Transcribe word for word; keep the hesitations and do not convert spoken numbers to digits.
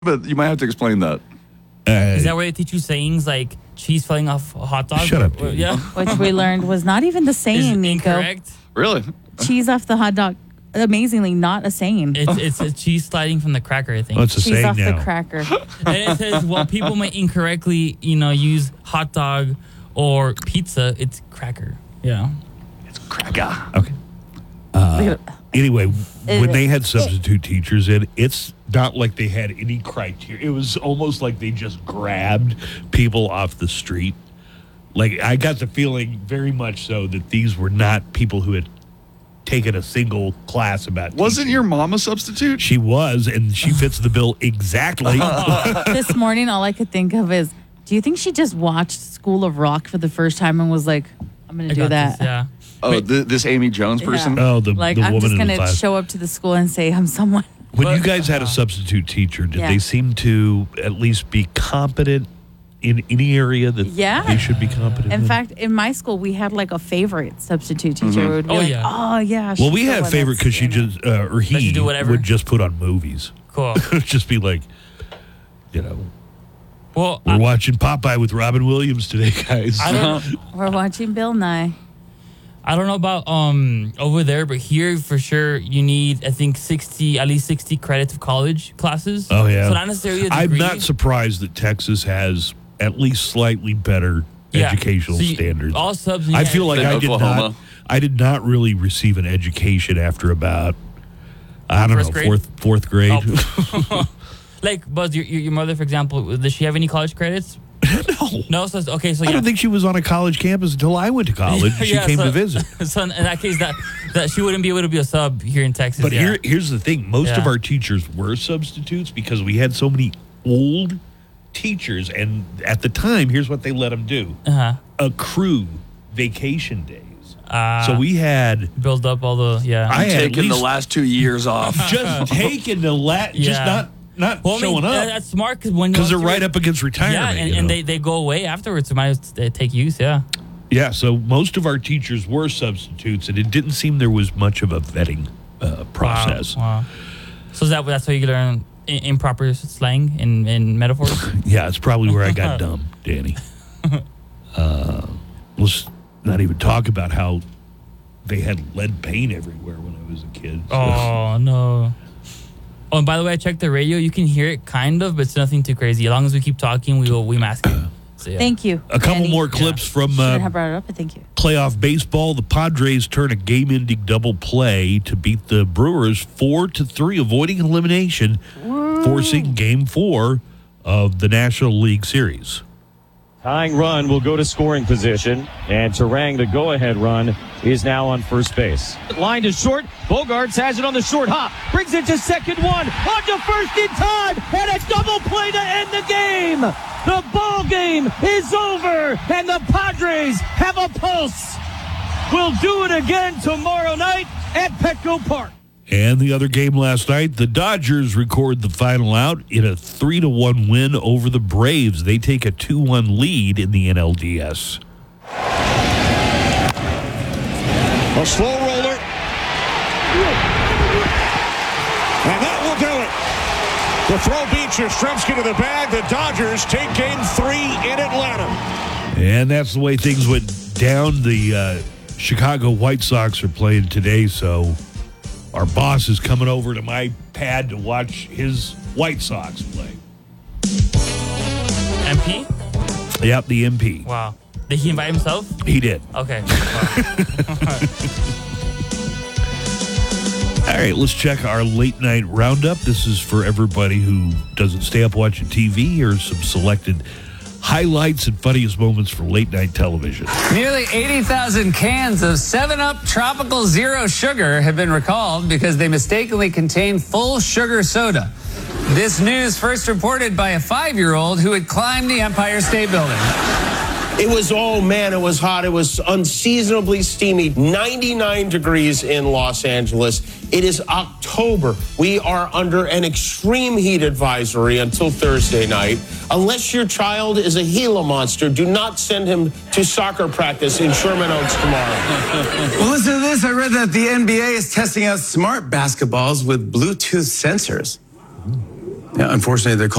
but you might have to explain that. Uh, Is that where they teach you sayings like cheese falling off a hot dog? Shut up, Or- dude. yeah. Which we learned was not even the Is saying, it Nico. incorrect? Really? Cheese off the hot dog. Amazingly, not a saying. It's it's a cheese sliding from the cracker, I think. What's the Cheese saying off now? the cracker. And it says, well, people might incorrectly, you know, use hot dog or pizza. It's cracker. Yeah. It's cracker. Okay. Uh, anyway, when they had substitute teachers in, it's not like they had any criteria. It was almost like they just grabbed people off the street. Like, I got the feeling very much so that these were not people who had taken a single class about Wasn't teaching. your mom a substitute? She was, and she fits the bill exactly. This morning, all I could think of is, do you think she just watched School of Rock for the first time and was like, I'm going I to do got that? this, yeah. Oh, th- this Amy Jones person? Yeah. Oh, the, Like, the I'm woman just in the going to class. show up to the school and say, I'm someone. When But- you guys had a substitute teacher, did Yeah. they seem to at least be competent in any area that Yeah. they should be competent in? In fact, in my school, we had like a favorite substitute teacher. Who would be Oh, like, yeah. oh, yeah. well, she's we the had a one favorite because that's she in it." just, uh, or he you do whatever? would just put on movies. Cool. Just be like, you know, Well, we're I, watching Popeye with Robin Williams today, guys. I don't We're watching Bill Nye. I don't know about um over there, but here for sure you need I think sixty at least sixty credits of college classes. Oh, yeah. So not necessarily a degree. I'm not surprised that Texas has at least slightly better Yeah. educational So you- standards. all subs. I feel like Than I did not. Oklahoma. I did not really receive an education after about I don't First know grade? fourth fourth grade. Oh. Like, Buzz, your, your your mother, for example, does she have any college credits? no, No. So okay. So I yeah. don't think she was on a college campus until I went to college. She Yeah, came so- to visit. So in that case, that that she wouldn't be able to be a sub here in Texas. But yeah. here, here's the thing: most of Yeah. our teachers were substitutes because we had so many old teachers, and at the time, here's what they let them do: uh-huh. accrue vacation days. Uh, So we had build up all the yeah. I had at Taking the least- last two years off. just taking the la- just Yeah. not not well, I mean, showing that- up that's smart because when because they're once right you're- up against retirement. Yeah, and, you and know? they, they go away afterwards. So might as well take use. Yeah. yeah. So most of our teachers were substitutes, and it didn't seem there was much of a vetting uh, process. Wow. wow. So is that that's how you learn i- improper slang and, and metaphors? Yeah, it's probably where I got dumb, Danny. Uh, let's not even talk about how they had lead paint everywhere when I was a kid. So. Oh no. Oh, and by the way, I checked the radio. You can hear it kind of, but it's nothing too crazy. As long as we keep talking, we will we mask it. So, yeah. Thank you. A couple Andy. more clips from Should uh, have brought it up, but thank you. playoff baseball. The Padres turn a game-ending double play to beat the Brewers four to three, avoiding elimination, forcing Game Four of the National League Series. Tying run will go to scoring position, and Terang, the go-ahead run, is now on first base. Line to short. Bogarts has it on the short hop. Brings it to second one. On to first in time, and a double play to end the game. The ball game is over, and the Padres have a pulse. We'll do it again tomorrow night at Petco Park. And the other game last night, the Dodgers record the final out in a three to one win over the Braves. They take a two one lead in the N L D S. A slow roller. And that will do it. The throw beats Yastrzemski to the bag. The Dodgers take game three in Atlanta. And that's the way things went down. The uh, Chicago White Sox are playing today, so our boss is coming over to my pad to watch his White Sox play. M P? Yep, the M P. Wow. Did he invite himself? He did. Okay. Wow. All right, let's check our late night roundup. This is for everybody who doesn't stay up watching T V. Here's some selected highlights and funniest moments for late night television. Nearly eighty thousand cans of seven up Tropical Zero Sugar have been recalled because they mistakenly contain full sugar soda. This news first reported by a five-year-old who had climbed the Empire State Building. It was, oh man, it was hot. It was unseasonably steamy. ninety-nine degrees in Los Angeles. It is October. We are under an extreme heat advisory until Thursday night. Unless your child is a Gila monster, do not send him to soccer practice in Sherman Oaks tomorrow. Well, listen to this. I read that the N B A is testing out smart basketballs with Bluetooth sensors. Yeah, unfortunately, they're